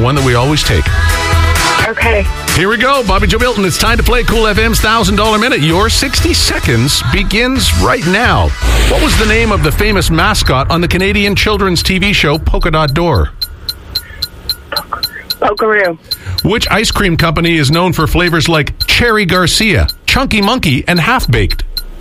one that we always take. Okay. Here we go, Bobby Joe Milton. It's time to play Cool FM's $1,000 Minute. Your 60 seconds begins right now. What was the name of the famous mascot on the Canadian children's TV show Polka Dot Door? Pokeroo. Which ice cream company is known for flavors like Cherry Garcia, Chunky Monkey, and Half-Baked?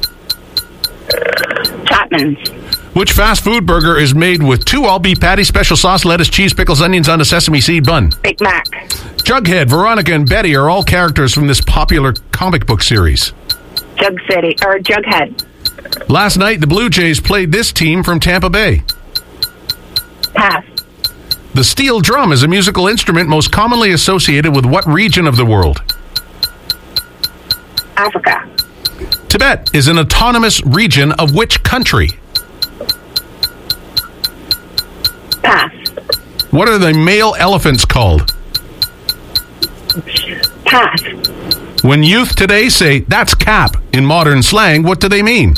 Chapman's. Which fast food burger is made with 2 all-beef patties, special sauce, lettuce, cheese, pickles, onions on a sesame seed bun? Big Mac. Jughead, Veronica, and Betty are all characters from this popular comic book series. Jughead. Last night, the Blue Jays played this team from Tampa Bay. Pass. The steel drum is a musical instrument most commonly associated with what region of the world? Africa. Tibet is an autonomous region of which country? Pass. What are the male elephants called? Pass. When youth today say, that's cap, in modern slang, what do they mean?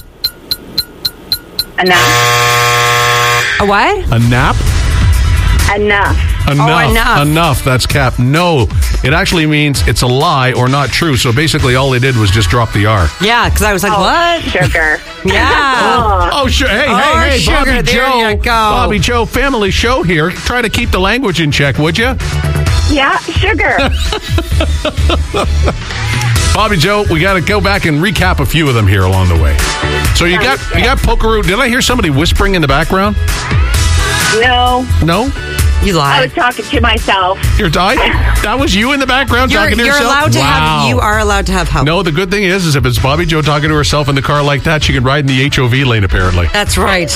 Enough. A what? A nap? Enough. Enough, that's cap. No, it actually means it's a lie or not true. So basically all they did was just drop the R. Yeah, because I was like, what? Sugar. Yeah. Oh, sure. Hey, sugar, Bobby there Joe. you go. Bobby Joe, family show here. Try to keep the language in check, would you? Yeah, sugar. Bobby Joe, we got to go back and recap a few of them here along the way. So you got Pokeroo. Did I hear somebody whispering in the background? No. No? You I was lied. talking to myself. That was you in the background talking to yourself? You are allowed to have help. No, the good thing is if it's Bobby Joe talking to herself in the car like that, she can ride in the HOV lane, apparently. That's right.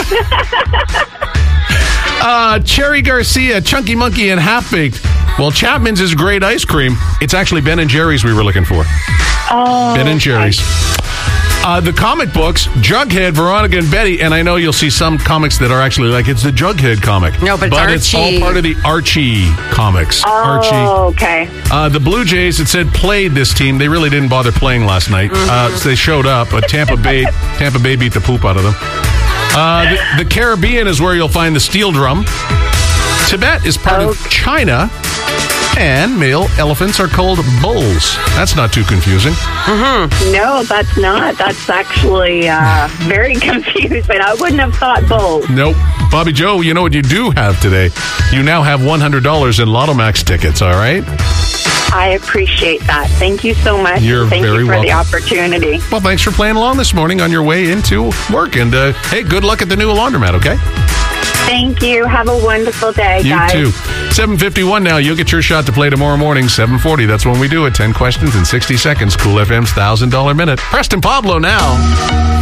Cherry Garcia, Chunky Monkey, and Half-Baked. Well, Chapman's is great ice cream. It's actually Ben & Jerry's we were looking for. Oh. Ben & Jerry's. The comic books, Jughead, Veronica, and Betty, and I know you'll see some comics that are actually like it's the Jughead comic. No, but it's all part of the Archie comics. Oh, Archie. okay. The Blue Jays, it said played this team. They really didn't bother playing last night. So they showed up, but Tampa Bay beat the poop out of them. The Caribbean is where you'll find the steel drum. Tibet is part of China. And male elephants are called bulls. That's not too confusing. No, that's not. That's actually very confusing. I wouldn't have thought both. Nope. Bobby Joe, you know what you do have today? You now have $100 in Lotto Max tickets, all right? I appreciate that. Thank you so much. You're Thank very you for welcome. the opportunity. Well, thanks for playing along this morning on your way into work. And, hey, good luck at the new laundromat, okay? Thank you. Have a wonderful day, guys. You too. 7:51 now. You'll get your shot to play tomorrow morning, 7:40. That's when we do it. 10 questions in 60 seconds. Cool FM's $1,000 Minute. Preston Pablo now.